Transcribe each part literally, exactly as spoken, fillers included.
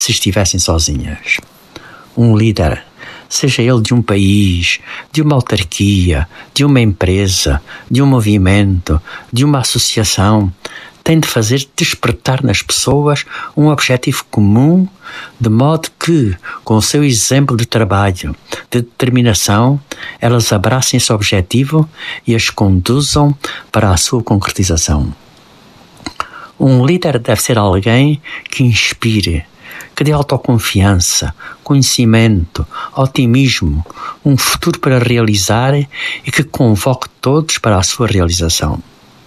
se estivessem sozinhas. Um líder, seja ele de um país, de uma autarquia, de uma empresa, de um movimento, de uma associação, tem de fazer despertar nas pessoas um objetivo comum, de modo que, com o seu exemplo de trabalho, de determinação, elas abracem esse objetivo e as conduzam para a sua concretização. Um líder deve ser alguém que inspire, que dê autoconfiança, conhecimento, otimismo, um futuro para realizar e que convoque todos para a sua realização.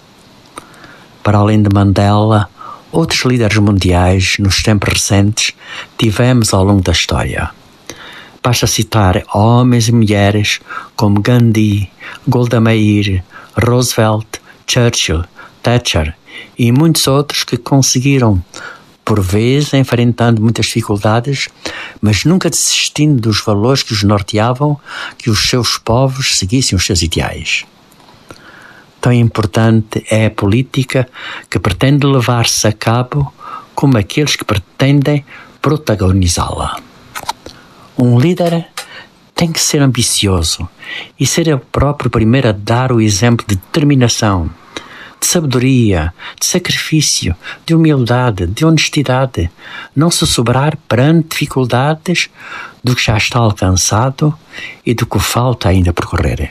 Para além de Mandela, outros líderes mundiais, nos tempos recentes, tivemos ao longo da história. Basta citar homens e mulheres como Gandhi, Golda Meir, Roosevelt, Churchill, Thatcher e muitos outros que conseguiram, por vezes enfrentando muitas dificuldades, mas nunca desistindo dos valores que os norteavam, que os seus povos seguissem os seus ideais. Tão importante é a política que pretende levar-se a cabo como aqueles que pretendem protagonizá-la. Um líder tem que ser ambicioso e ser ele próprio primeiro a dar o exemplo de determinação, de sabedoria, de sacrifício, de humildade, de honestidade, não se sobrar perante dificuldades do que já está alcançado e do que falta ainda percorrer.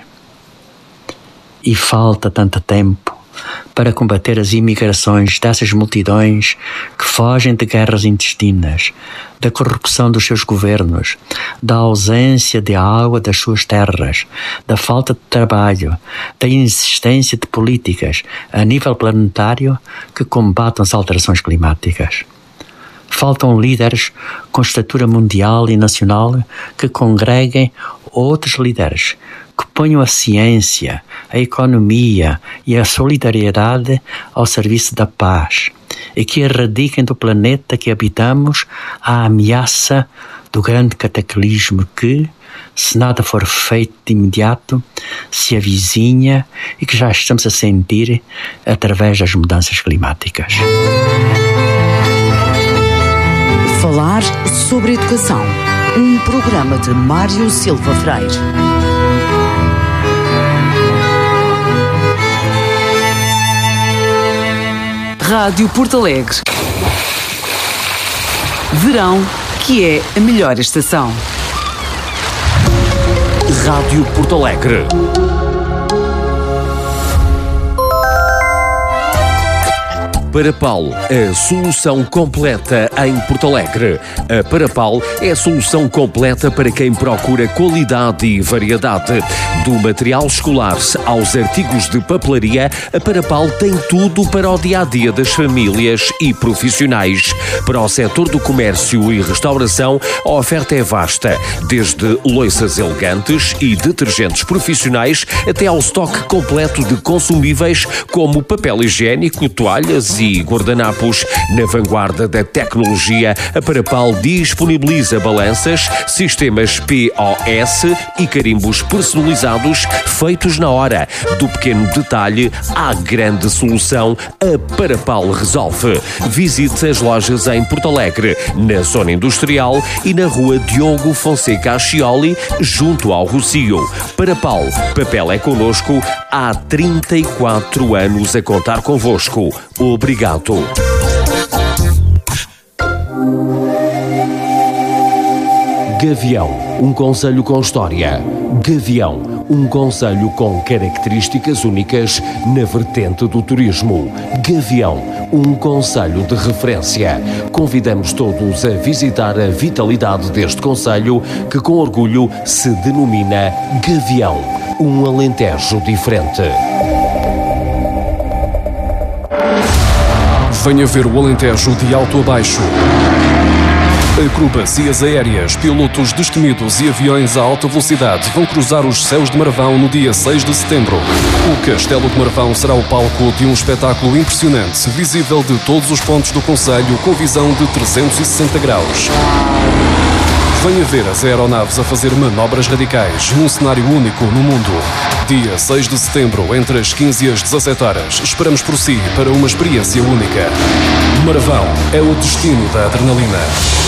E falta tanto tempo para combater as imigrações dessas multidões que fogem de guerras intestinas, da corrupção dos seus governos, da ausência de água das suas terras, da falta de trabalho, da inexistência de políticas a nível planetário que combatam as alterações climáticas. Faltam líderes com estatura mundial e nacional que congreguem outros líderes, que ponham a ciência, a economia e a solidariedade ao serviço da paz e que erradiquem do planeta que habitamos a ameaça do grande cataclismo que, se nada for feito de imediato, se avizinha e que já estamos a sentir através das mudanças climáticas. Falar sobre Educação, um programa de Mário Silva Freire. Rádio Porto Alegre. Verão, que é a melhor estação. Rádio Porto Alegre. Parapal, a solução completa em Porto Alegre. A Parapal é a solução completa para quem procura qualidade e variedade. Do material escolar aos artigos de papelaria, a Parapal tem tudo para o dia-a-dia das famílias e profissionais. Para o setor do comércio e restauração, a oferta é vasta, desde loiças elegantes e detergentes profissionais até ao estoque completo de consumíveis como papel higiênico, toalhas e e guardanapos. Na vanguarda da tecnologia, a Parapal disponibiliza balanças, sistemas P O S e carimbos personalizados feitos na hora. Do pequeno detalhe à grande solução, a Parapal resolve. Visite as lojas em Porto Alegre, na Zona Industrial e na Rua Diogo Fonseca Ascioli, junto ao Rocio. Parapal, papel é connosco há trinta e quatro anos a contar convosco. Obrigado. Gavião, um concelho com história. Gavião, um concelho com características únicas na vertente do turismo. Gavião, um concelho de referência. Convidamos todos a visitar a vitalidade deste concelho que com orgulho se denomina Gavião, um Alentejo diferente. Venha ver o Alentejo de alto a baixo. Acrobacias aéreas, pilotos destemidos e aviões a alta velocidade vão cruzar os céus de Marvão no dia seis de setembro. O Castelo de Marvão será o palco de um espetáculo impressionante, visível de todos os pontos do concelho, com visão de trezentos e sessenta graus. Venha ver as aeronaves a fazer manobras radicais num cenário único no mundo. Dia seis de setembro, entre as quinze e as dezassete horas, esperamos por si para uma experiência única. Marvão é o destino da adrenalina.